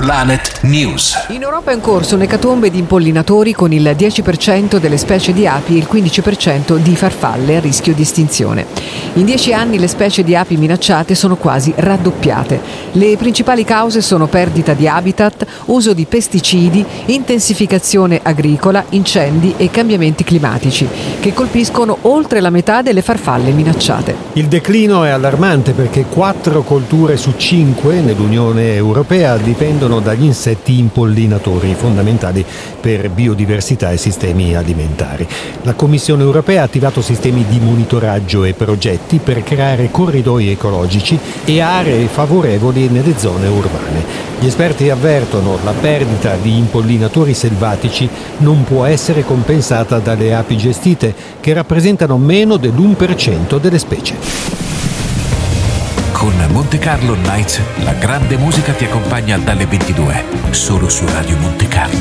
Planet News. In Europa è in corso un'ecatombe di impollinatori con il 10% delle specie di api e il 15% di farfalle a rischio di estinzione. In 10 anni le specie di api minacciate sono quasi raddoppiate. Le principali cause sono perdita di habitat, uso di pesticidi, intensificazione agricola, incendi e cambiamenti climatici, che colpiscono oltre la metà delle farfalle minacciate. Il declino è allarmante perché 4 colture su 5 nell'Unione Europea dipendono dagli insetti impollinatori, fondamentali per biodiversità e sistemi alimentari. La Commissione Europea ha attivato sistemi di monitoraggio e progetti per creare corridoi ecologici e aree favorevoli nelle zone urbane. Gli esperti avvertono che la perdita di impollinatori selvatici non può essere compensata dalle api gestite, che rappresentano meno dell'1% delle specie. Con Monte Carlo Nights, la grande musica ti accompagna dalle 22, solo su Radio Monte Carlo.